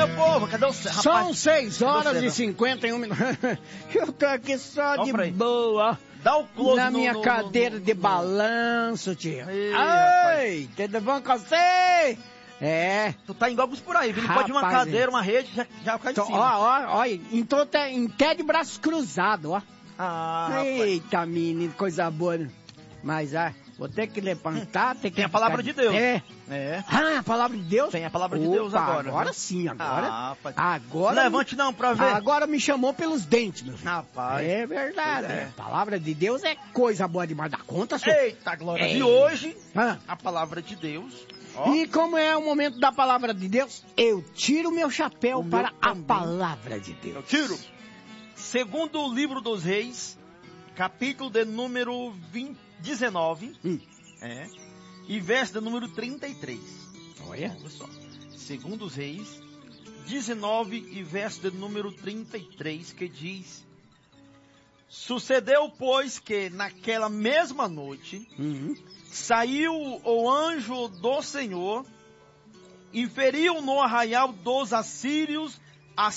meu povo? Cadê o rapaz? São 6 horas e 51 minutos. Eu tô aqui só de boa. Dá o close na minha cadeira de balanço, tio. Ei, tudo bom com você? É. Tu tá igual por aí, viu? Não pode uma cadeira, uma rede, já cai de cima. Ó, então tá em pé de braço cruzado, ó. Eita, rapaz. menino, coisa boa. Mas, vou ter que levantar, Tem a palavra de Deus. É. A palavra de Deus? Tem a palavra de Deus agora. Agora sim, agora. Agora. Não levante não pra ver. Agora me chamou pelos dentes, meu filho. Rapaz. É verdade. A palavra de Deus é coisa boa demais da conta, senhor. Eita, glória. E hoje, a palavra de Deus. E como é o momento da palavra de Deus, eu tiro meu chapéu para a palavra de Deus. Eu tiro. Segundo o livro dos Reis, capítulo de número 19, e verso de número 33. Olha só. Segundo os Reis, 19 e verso de número 33, que diz: Sucedeu, pois, que naquela mesma noite, saiu o anjo do Senhor e feriu no arraial dos assírios a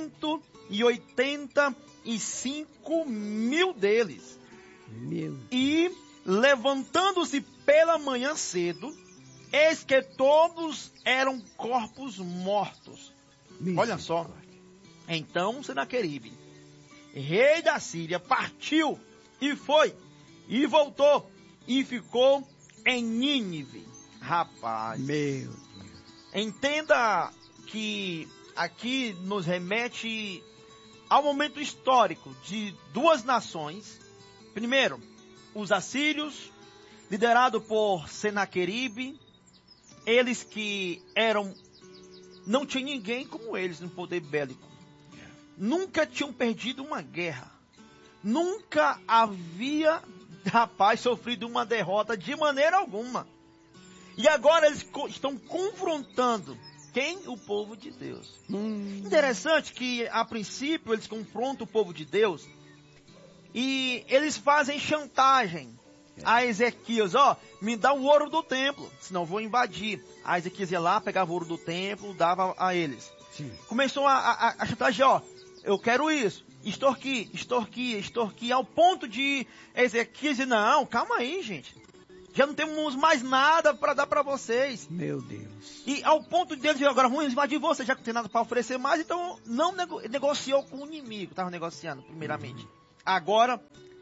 185 mil deles. E, levantando-se pela manhã cedo, eis que todos eram corpos mortos. Olha só. Então Senaqueribe, rei da Síria, partiu e foi, e voltou, e ficou em Nínive. Rapaz. Meu Deus. Entenda que aqui nos remete ao momento histórico de duas nações. Primeiro, os assírios, liderado por Senaqueribe, eles que não tinha ninguém como eles no poder bélico. Nunca tinham perdido uma guerra. Nunca havia, sofrido uma derrota de maneira alguma. E agora eles estão confrontando quem? O povo de Deus. Interessante que, a princípio, eles confrontam o povo de Deus e eles fazem chantagem a Ezequias. Me dá o ouro do templo, senão vou invadir. A Ezequias ia lá, pegava o ouro do templo, dava a eles. Sim. Começou a chantagem, eu quero isso. Extorquir, ao ponto de Ezequias dizer, não, calma aí, gente. Já não temos mais nada para dar para vocês. Meu Deus. E ao ponto de eles dizer, agora vamos invadir você, já que não tem nada para oferecer mais, então não negociou com o inimigo, estava negociando primeiramente. Agora,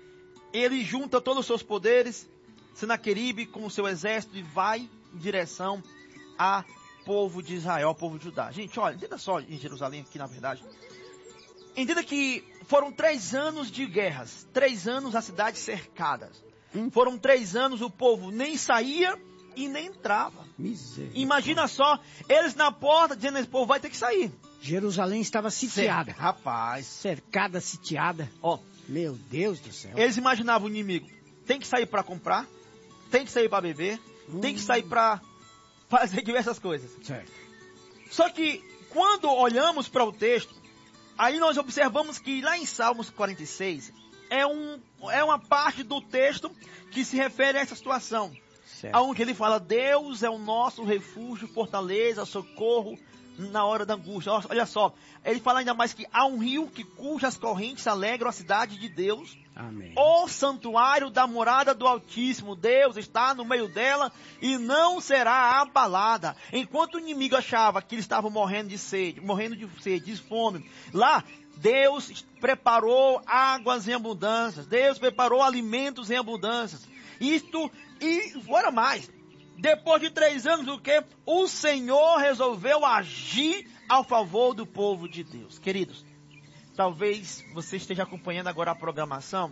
ele junta todos os seus poderes, Senaqueribe com o seu exército e vai em direção ao povo de Israel, ao povo de Judá. Gente, olha, entenda só em Jerusalém aqui na verdade. Entenda que foram 3 anos de guerras, 3 anos as cidades cercadas. Foram 3 anos o povo nem saía e nem entrava. Imagina só, eles na porta dizendo, esse povo vai ter que sair. Jerusalém estava sitiada. Rapaz. Cercada, sitiada. Meu Deus do céu. Eles imaginavam o inimigo, tem que sair para comprar, tem que sair para beber, tem que sair para fazer diversas coisas. Certo. Só que quando olhamos para o texto, aí nós observamos que lá em Salmos 46, é uma parte do texto que se refere a essa situação. Certo. Onde ele fala, Deus é o nosso refúgio, fortaleza, socorro na hora da angústia. Olha só, ele fala ainda mais que há um rio cujas correntes alegram a cidade de Deus. Amém. O santuário da morada do Altíssimo, Deus está no meio dela e não será abalada. Enquanto o inimigo achava que eles estavam morrendo de sede, de fome, lá Deus preparou águas em abundância, Deus preparou alimentos em abundância. Isto e fora mais. Depois de 3 anos, o que? O Senhor resolveu agir ao favor do povo de Deus. Queridos, talvez você esteja acompanhando agora a programação.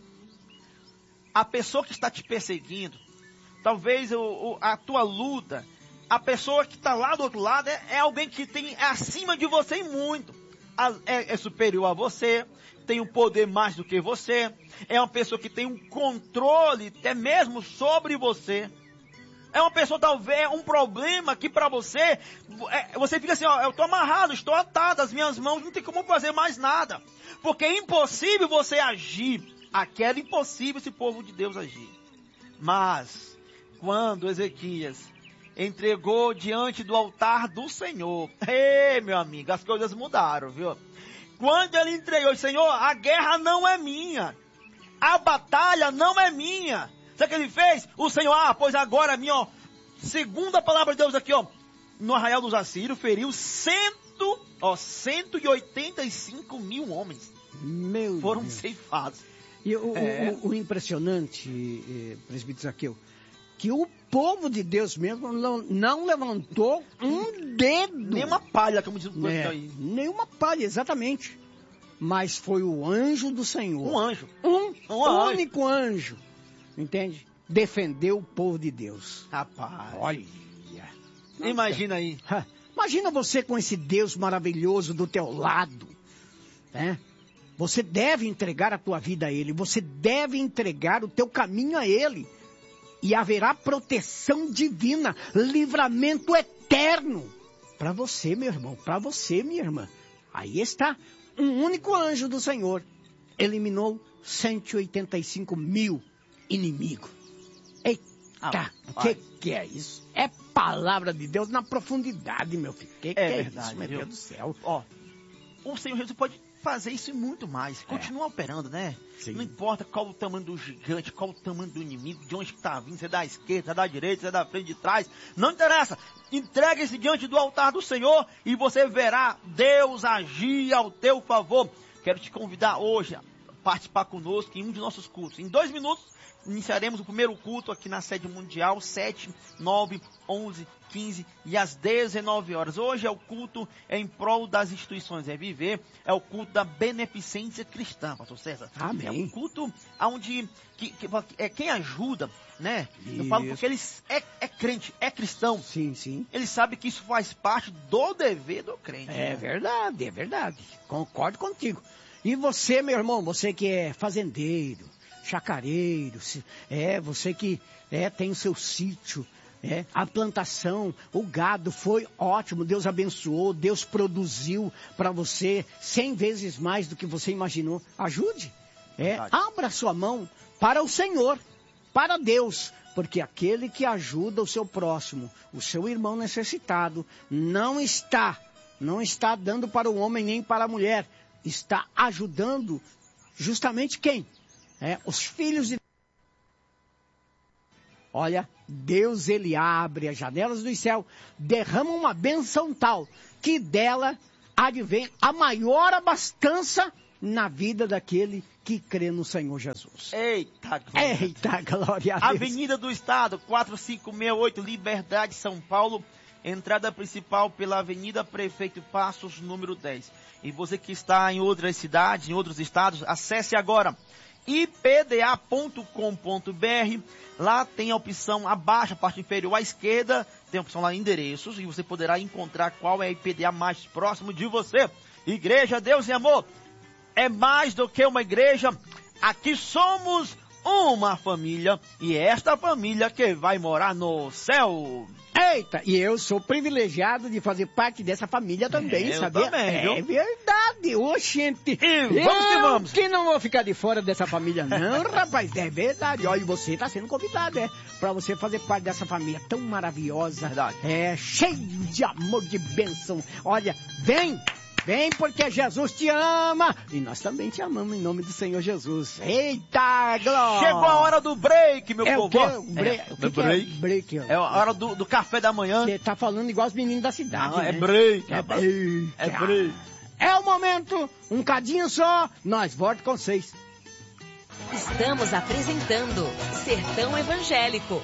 A pessoa que está te perseguindo, talvez a tua luta, a pessoa que está lá do outro lado é alguém que tem acima de você em muito. É superior a você, tem um poder mais do que você, é uma pessoa que tem um controle até mesmo sobre você. É uma pessoa, talvez, um problema que para você, você fica assim, eu estou amarrado, estou atado, as minhas mãos não tem como fazer mais nada. Porque é impossível você agir. Aqui era impossível esse povo de Deus agir. Mas, quando Ezequias, entregou diante do altar do Senhor. Ei, meu amigo, as coisas mudaram, viu? Quando ele entregou, Senhor, a guerra não é minha. A batalha não é minha. Sabe o que ele fez? O Senhor, pois agora é minha, ó. Segundo a palavra de Deus aqui, ó. No arraial dos assírios, feriu 185 mil homens. Meu foram Deus. ceifados. E o impressionante, presbítero Zaqueu, que o povo de Deus mesmo não levantou um dedo. Nenhuma palha, como diz o aí. Nenhuma palha, exatamente. Mas foi o anjo do Senhor. Um anjo. Um único anjo. Entende? Defendeu o povo de Deus. Rapaz. Olha. Imagina aí. Imagina você com esse Deus maravilhoso do teu lado. Né? Você deve entregar a tua vida a Ele. Você deve entregar o teu caminho a Ele. E haverá proteção divina, livramento eterno. Para você, meu irmão, para você, minha irmã. Aí está, um único anjo do Senhor eliminou 185 mil inimigos. Eita, que é isso? É palavra de Deus na profundidade, meu filho. Que é verdade, isso, meu Deus do céu. Ó, o Senhor Jesus pode fazer isso e muito mais. Continua operando, né? Sim. Não importa qual o tamanho do gigante, qual o tamanho do inimigo, de onde está vindo, se é da esquerda, se é da direita, se é da frente, de trás. Não interessa. Entregue-se diante do altar do Senhor e você verá Deus agir ao teu favor. Quero te convidar hoje a participar conosco em um de nossos cultos. Em 2 minutos, iniciaremos o primeiro culto aqui na sede mundial, 7, 9, 11, 15 e às 19 horas. Hoje é o culto em prol das instituições Reviver, é o culto da beneficência cristã, pastor César. Amém. É um culto onde quem ajuda, né? Isso. Eu falo porque ele é crente, é cristão. Sim, sim. Ele sabe que isso faz parte do dever do crente. É verdade, é verdade. Concordo contigo. E você, meu irmão, você que é fazendeiro, chacareiro, você que tem o seu sítio, a plantação, o gado foi ótimo, Deus abençoou, Deus produziu para você 100 vezes mais do que você imaginou. Ajude, abra sua mão para o Senhor, para Deus, porque aquele que ajuda o seu próximo, o seu irmão necessitado, não está dando para o homem nem para a mulher, está ajudando justamente quem? Os filhos de... Olha, Deus, ele abre as janelas do céu, derrama uma bênção tal, que dela advém a maior abastança na vida daquele que crê no Senhor Jesus. Eita glória a Deus. Avenida do Estado, 4568, Liberdade, São Paulo. Entrada principal pela Avenida Prefeito Passos, número 10. E você que está em outras cidades, em outros estados, acesse agora ipda.com.br. Lá tem a opção abaixo, a parte inferior à esquerda, tem a opção lá endereços e você poderá encontrar qual é a IPDA mais próximo de você. Igreja Deus e Amor é mais do que uma igreja. Aqui somos uma família e esta família que vai morar no céu. Eita, e eu sou privilegiado de fazer parte dessa família também, sabia? Também, viu? É verdade, oxente. Vamos. Que não vou ficar de fora dessa família não, rapaz, é verdade. Olha, você está sendo convidado, para você fazer parte dessa família tão maravilhosa. Verdade. Cheio de amor, de bênção. Olha, vem porque Jesus te ama e nós também te amamos em nome do Senhor Jesus. Eita, glória! Chegou a hora do break, meu povo. Break. É a hora do café da manhã. Você tá falando igual os meninos da cidade, né? É break. É break. É o momento, um cadinho só, nós voltamos com vocês. Estamos apresentando Sertão Evangélico.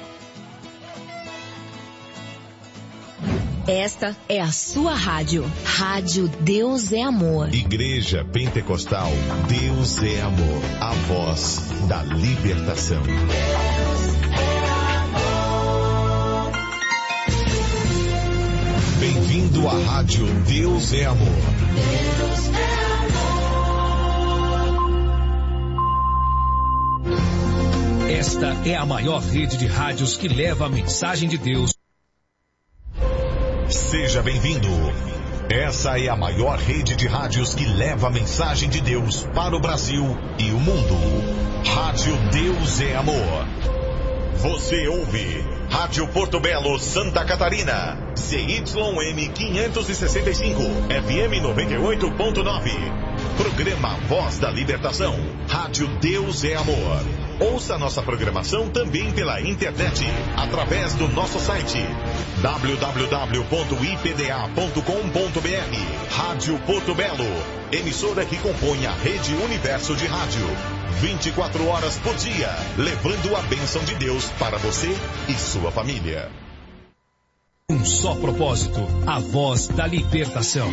Esta é a sua rádio. Rádio Deus é Amor. Igreja Pentecostal Deus é Amor. A voz da libertação. Bem-vindo à Rádio Deus é Amor. Deus é amor. Esta é a maior rede de rádios que leva a mensagem de Deus. Seja bem-vindo. Essa é a maior rede de rádios que leva a mensagem de Deus para o Brasil e o mundo. Rádio Deus é Amor. Você ouve Rádio Porto Belo, Santa Catarina. CYM 565, FM 98.9. Programa Voz da Libertação. Rádio Deus é Amor. Ouça nossa programação também pela internet, através do nosso site www.ipda.com.br. Rádio Porto Belo, emissora que compõe a Rede Universo de Rádio. 24 horas por dia, levando a bênção de Deus para você e sua família. Um só propósito, a voz da libertação.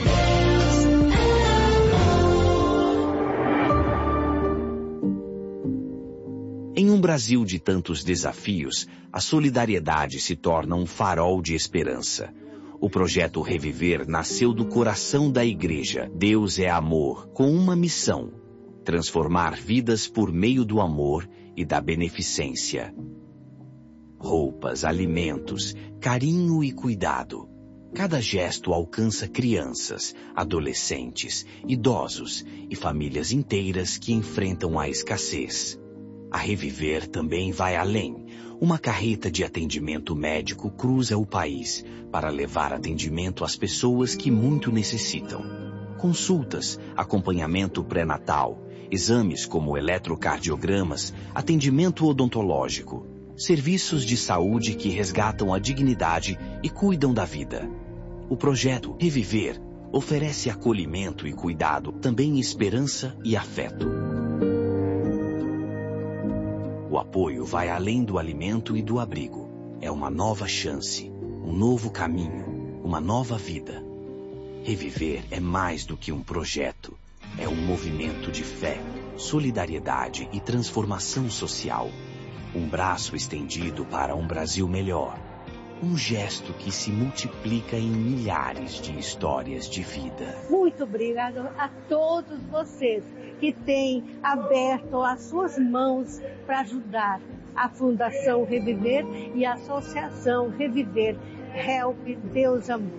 Em um Brasil de tantos desafios, a solidariedade se torna um farol de esperança. O projeto Reviver nasceu do coração da igreja Deus é Amor, com uma missão: transformar vidas por meio do amor e da beneficência. Roupas, alimentos, carinho e cuidado. Cada gesto alcança crianças, adolescentes, idosos e famílias inteiras que enfrentam a escassez. A Reviver também vai além. Uma carreta de atendimento médico cruza o país para levar atendimento às pessoas que muito necessitam. Consultas, acompanhamento pré-natal, exames como eletrocardiogramas, atendimento odontológico, serviços de saúde que resgatam a dignidade e cuidam da vida. O projeto Reviver oferece acolhimento e cuidado, também esperança e afeto. O apoio vai além do alimento e do abrigo. É uma nova chance, um novo caminho, uma nova vida. Reviver é mais do que um projeto. É um movimento de fé, solidariedade e transformação social. Um braço estendido para um Brasil melhor. Um gesto que se multiplica em milhares de histórias de vida. Muito obrigado a todos vocês que têm aberto as suas mãos para ajudar a Fundação Reviver e a Associação Reviver. Help Deus Amor.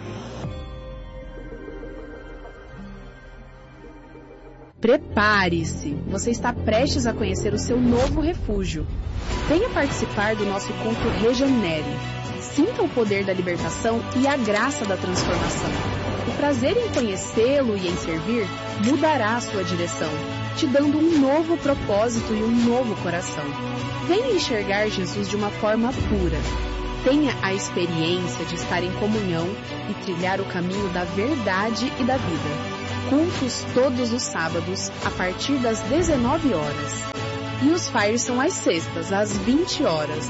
Prepare-se! Você está prestes a conhecer o seu novo refúgio. Venha participar do nosso culto Regenere. Sinta o poder da libertação e a graça da transformação. O prazer em conhecê-lo e em servir mudará a sua direção, te dando um novo propósito e um novo coração. Venha enxergar Jesus de uma forma pura. Tenha a experiência de estar em comunhão e trilhar o caminho da verdade e da vida. Cultos todos os sábados, a partir das 19 horas. E os fires são às sextas, às 20 horas.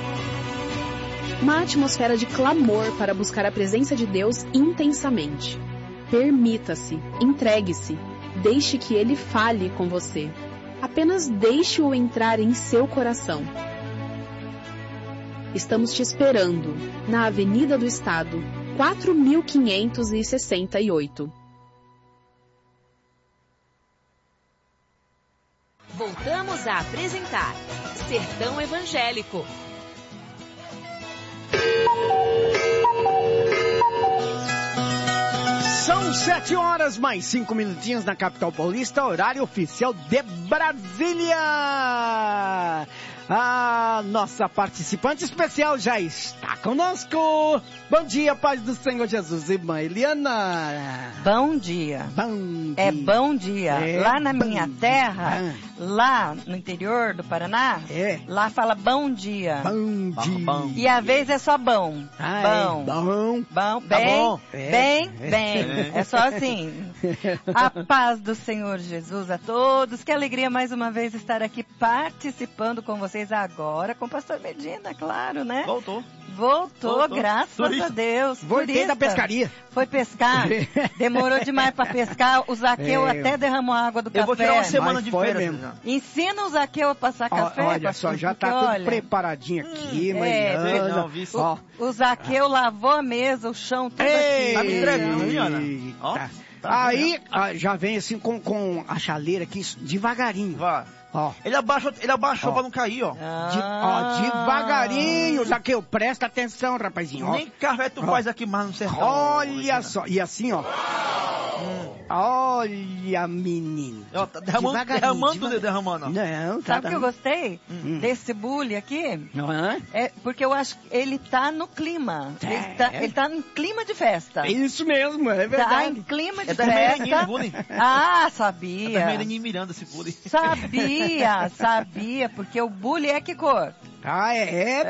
Uma atmosfera de clamor para buscar a presença de Deus intensamente. Permita-se, entregue-se, deixe que Ele fale com você. Apenas deixe-o entrar em seu coração. Estamos te esperando, na Avenida do Estado, 4568. Voltamos a apresentar Sertão Evangélico. São 7 horas mais 5 minutinhos na capital paulista, horário oficial de Brasília. A nossa participante especial já está conosco. Bom dia, paz do Senhor Jesus, irmã Eliana. Bom dia. Bom dia. É bom dia. Lá na minha terra, lá no interior do Paraná, lá fala bom dia. Bom dia. Bom. E às vezes é só bom. Bom. Bom. Bom. Tá Bem, bom. Bem. É só assim. A paz do Senhor Jesus a todos. Que alegria mais uma vez estar aqui participando com vocês agora, com o pastor Medina, claro, né? Voltou, graças Turista. a Deus. Voltei da pescaria. Foi pescar, demorou demais para pescar, o Zaqueu até derramou a água do café. Eu vou tirar uma semana de férias. Ensina o Zaqueu a passar café. Olha só, já tá tudo preparadinho aqui, o Zaqueu lavou a mesa, o chão, tudo aqui. Tá me entregando, Eliana. Aí, já vem assim com a chaleira aqui, devagarinho. Vai. Ó. Ele abaixou pra não cair, ó. Devagarinho, Zaqueu, presta atenção, rapazinho. Nem café tu faz aqui mais no sertão. Olha só, e assim, ó. Olha, menino. Ó, tá derramando. Não, Sabe o que eu gostei desse bule aqui? É porque eu acho que ele tá no clima. Ele tá em clima de festa. É isso mesmo, é verdade. Tá em clima de da festa. Meireninha, bullying. Sabia. É da Meireninha Miranda esse bullying. Sabia, porque o bullying é que cor? É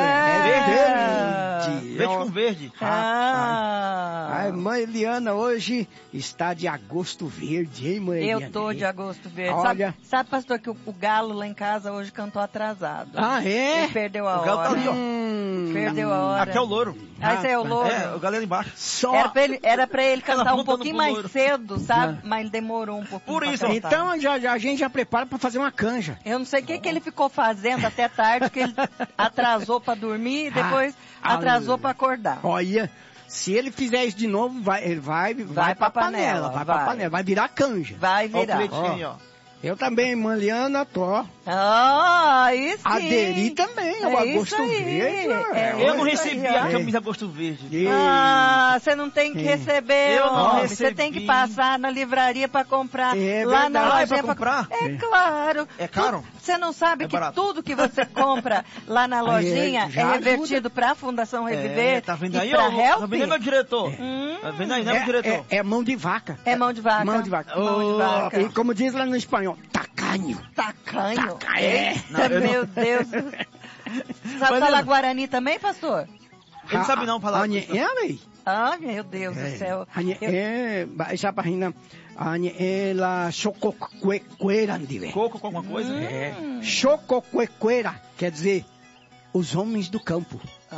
verde. Verde com verde. A mãe Eliana hoje está de agosto verde, hein, mãe Eliana? Eu tô de agosto verde. Olha. Sabe, pastor, que o galo lá em casa hoje cantou atrasado. É? Ele perdeu a hora. O galo tá ali, ó. Perdeu a hora. Aqui é o louro. Esse é o louro. O galera embaixo. Era pra ele cantar um pouquinho mais louro. cedo, sabe? Mas ele demorou um pouquinho. Por isso. Então a gente já prepara pra fazer uma canja. Eu não sei o que ele ficou fazendo até tarde, que ele atrasou pra dormir e depois atrasou pra acordar. Olha, se ele fizer isso de novo, ele vai pra panela. Vai pra panela, vai virar canja. Vai virar. Eu também, Mariana, tô. Aí sim. Aderi também ao Agosto Verde. Eu não recebi a camisa Agosto Verde. Você não tem que receber, eu não homem. recebi. Você tem que passar na livraria pra comprar. É lá verdade. na loja pra comprar? É claro. É caro? Você não sabe que barato. tudo que você compra lá na lojinha é revertido pra Fundação Reviver. Tá vendo e aí, pra ó? Help? Tá vendo aí, meu diretor? Tá vendo aí, né, meu diretor? É mão de vaca. É mão de vaca. Mão de vaca. Mão de vaca. E como diz lá no espanhol, tacanho. Tacanho? Não, Meu Deus. Sabe falar Guarani também, pastor? Ele não sabe não falar. Meu Deus do céu. Essa página, ela chococuequeira, Coco com alguma coisa? Chococuequeira, quer dizer, os homens do campo.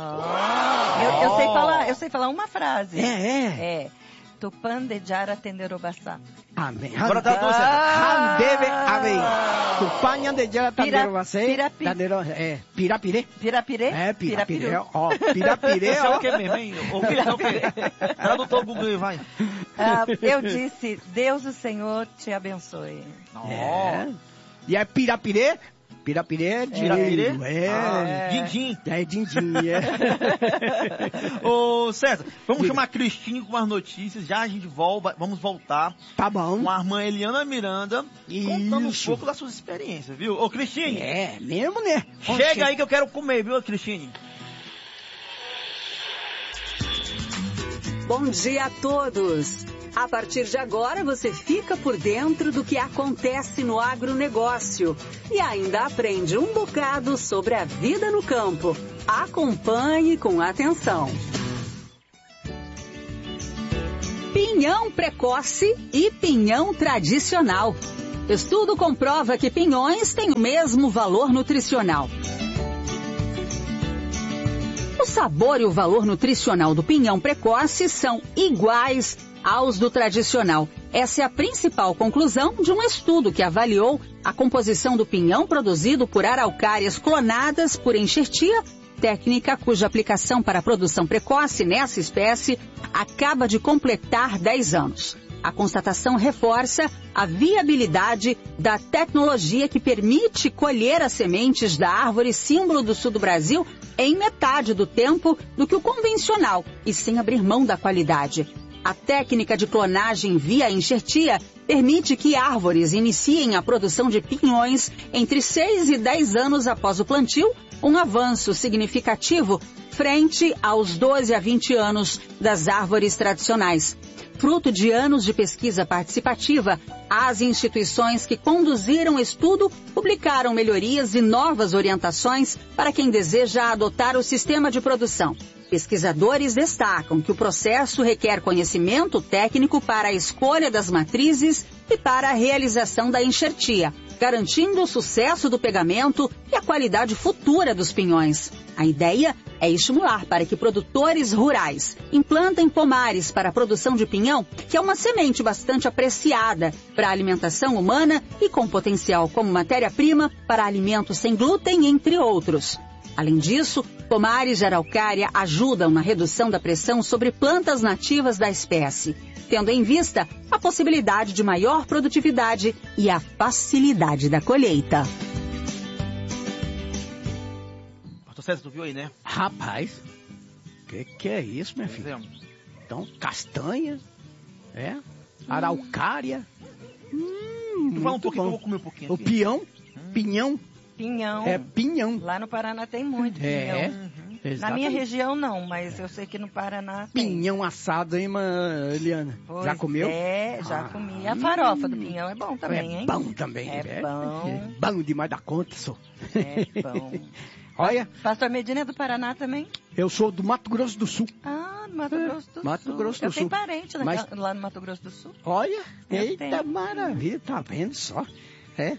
Eu sei falar uma frase. É. Tupandejara tenderobassá. Amém. Agora tá tudo certo. Handeve, amém. Tupanya de jara tenderobassá. Pirapire. Pirapire? Pirapire. Ó, pirapire, Isso é o que mesmo, hein? O que? Tradutor Google aí, vai. Eu disse, Deus o Senhor te abençoe. E é pirapire? Pirapire é dinheiro. Din-din. É din-din, Ô, César, vamos chamar a Cristina com as notícias. Já a gente vamos voltar. Tá bom. Com a irmã Eliana Miranda. Contando um pouco das suas experiências, viu? Ô, Cristine. É, mesmo, né? Chega aí que eu quero comer, viu, Cristine? Bom dia a todos! A partir de agora você fica por dentro do que acontece no agronegócio e ainda aprende um bocado sobre a vida no campo. Acompanhe com atenção. Pinhão precoce e pinhão tradicional. Estudo comprova que pinhões têm o mesmo valor nutricional. O sabor e o valor nutricional do pinhão precoce são iguais aos do tradicional. Essa é a principal conclusão de um estudo que avaliou a composição do pinhão produzido por araucárias clonadas por enxertia, técnica cuja aplicação para a produção precoce nessa espécie acaba de completar 10 anos. A constatação reforça a viabilidade da tecnologia que permite colher as sementes da árvore símbolo do sul do Brasil em metade do tempo do que o convencional e sem abrir mão da qualidade. A técnica de clonagem via enxertia permite que árvores iniciem a produção de pinhões entre 6 e 10 anos após o plantio, um avanço significativo frente aos 12 a 20 anos das árvores tradicionais. Fruto de anos de pesquisa participativa, as instituições que conduziram o estudo publicaram melhorias e novas orientações para quem deseja adotar o sistema de produção. Pesquisadores destacam que o processo requer conhecimento técnico para a escolha das matrizes e para a realização da enxertia, garantindo o sucesso do pegamento e a qualidade futura dos pinhões. A ideia é estimular para que produtores rurais implantem pomares para a produção de pinhão, que é uma semente bastante apreciada para a alimentação humana e com potencial como matéria-prima para alimentos sem glúten, entre outros. Além disso, pomares de araucária ajudam na redução da pressão sobre plantas nativas da espécie, tendo em vista a possibilidade de maior produtividade e a facilidade da colheita. Pastor César, tu viu aí, né? Rapaz, que é isso, minha filha? Então, castanha, araucária. Fala um pouquinho, que eu vou comer um pouquinho O aqui. pinhão. Pinhão. É pinhão. Lá no Paraná tem muito pinhão. Na Exatamente. minha região não, mas eu sei que no Paraná tem. Pinhão assado, hein, Eliana? Pois Já comeu? Já comi. A farofa do pinhão é bom também, hein? Bom também. É bom. É bom demais da conta, só. É bom. Olha, Pastor Medina é do Paraná também? eu sou do Mato Grosso do Sul. Ah, do Mato Grosso do Sul. Mato Grosso do eu tenho Sul. parente Mas- lá no Mato Grosso do Sul. Olha, Eu eita tenho. maravilha, tá vendo só? É.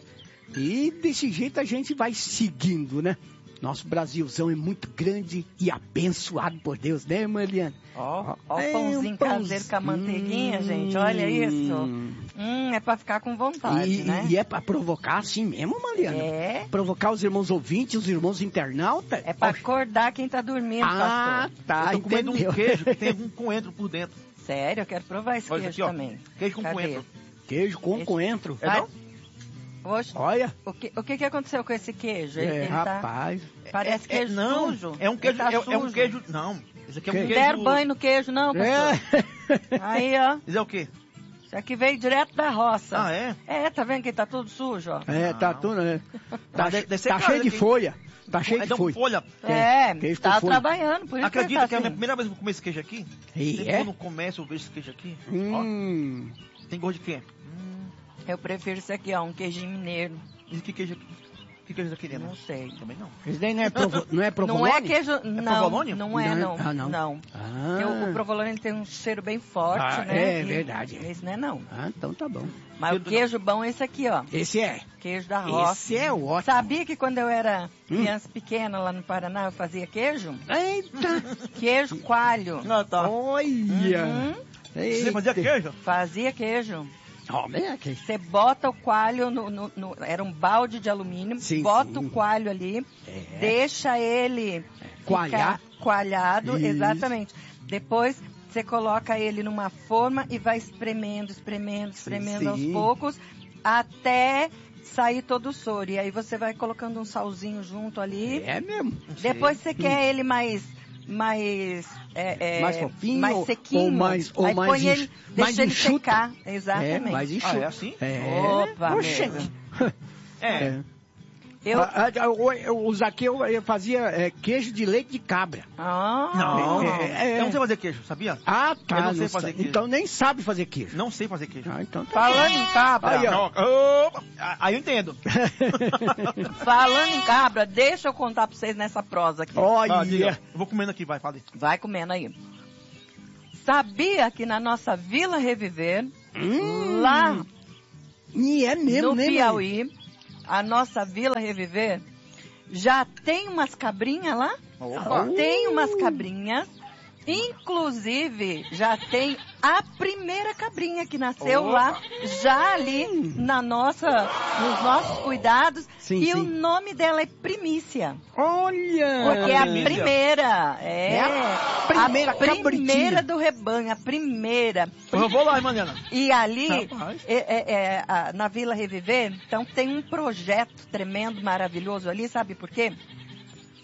E desse jeito a gente vai seguindo, né? Nosso Brasilzão é muito grande e abençoado por Deus, né, irmã Eliana? Ó o É, pãozinho caseiro com a manteiguinha, gente. Olha isso. É pra ficar com vontade, né? E é pra provocar assim mesmo, Mariana? É. Provocar os irmãos ouvintes, os irmãos internautas? É pra acordar quem tá dormindo, Ah, pastor. tá, Eu tô comendo entendeu. um queijo que tem um coentro por dentro. Sério, eu quero provar esse Olha queijo aqui, ó. também. Queijo com Cadê? coentro. Queijo com Esse- coentro. É não? Oxe, Olha, o que aconteceu com esse queijo? Ele tá- rapaz. Parece queijo não, sujo. é um queijo, Ele tá é um sujo. queijo, não. Esse aqui é um Queijo. Não queijo. deram banho no queijo, não, pastor. Aí, ó. Isso é o quê? Isso aqui veio direto da roça. Ah, é? É, tá vendo que tá tudo sujo, ó. Tá Não. tudo, né? Tá, Deve ser tá caro cheio de aqui. folha. Tá cheio É de de folha. folha. queijo Tá com folha. trabalhando, por isso Acredita que que é a tá minha assim. primeira vez que eu vou comer esse queijo aqui? E Sempre é? vou no comércio eu vejo esse queijo aqui. Hum. Ó, tem gosto de quê? Eu prefiro isso aqui, ó, um queijinho mineiro. E que queijo aqui? Que queijo aqui dentro? Não sei. Também não. Isso daí não é, não é provolone? Não é queijo, não, provolone? não é, não. Ah, não. Não. Ah. Porque o provolone ele tem um cheiro bem forte, Ah, né? é E verdade. Esse não é, não. Ah, então tá bom. Mas o queijo bom é esse aqui, ó. Esse é. Queijo da roça. Esse é ótimo. Sabia que quando eu era criança pequena lá no Paraná, eu fazia queijo? Eita! Queijo coalho. Ah, tá. Olha! Você fazia queijo? Fazia queijo. Ó, vem aqui. Você bota o coalho era um balde de alumínio, Sim, bota sim. o coalho ali, É. deixa ele Coalhar. ficar coalhado, Isso. exatamente. Depois você coloca ele numa forma e vai espremendo aos sim. poucos, até sair todo o soro. E aí você vai colocando um salzinho junto ali. É mesmo. Depois você quer ele mais Mais fofinho mais ou sequinho. mais- ou aí mais põe ele, mais deixa ele enxuto. secar. É, Exatamente. mais enxuto. é assim? É. Opa, Oxente. mesmo. É. O Zaqueu fazia queijo de leite de cabra. Não, É. eu não sei fazer queijo, sabia? Ah, tá. Eu não sei fazer queijo. Então nem sabe fazer queijo. Não sei fazer queijo. Ah, então tá. Falando em cabra, Aí, ó. Opa, aí eu entendo. falando em cabra, deixa eu contar pra vocês nessa prosa aqui. Ah, diga. Olha. Eu vou comendo aqui, vai, fala aí. Vai comendo aí. Sabia que na nossa Vila Reviver, lá E é mesmo, no né, Piauí, a nossa Vila Reviver, já tem umas cabrinhas lá? Opa. Tem umas cabrinhas. Inclusive, já tem a primeira cabrinha que nasceu Opa. lá, já ali nos nossos cuidados. Sim, e sim. o nome dela é Primícia. Olha! Porque é a Primícia. primeira. É a primeira a primeira cabritinha. do rebanho, a primeira. Eu vou lá, Mariana. E ali, Rapaz. na Vila Reviver, então tem um projeto tremendo, maravilhoso ali, sabe por quê?